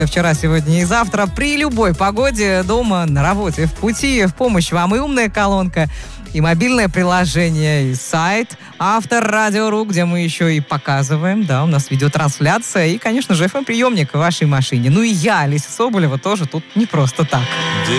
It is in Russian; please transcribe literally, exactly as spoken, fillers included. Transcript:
Вчера, сегодня и завтра при любой погоде, дома, на работе, в пути. В помощь вам и умная колонка, и мобильное приложение, и сайт Авторадио.ру, где мы еще и показываем, да, у нас видеотрансляция, и, конечно же, эф эм-приемник в вашей машине. Ну и я, Олеся Соболева, тоже тут не просто так.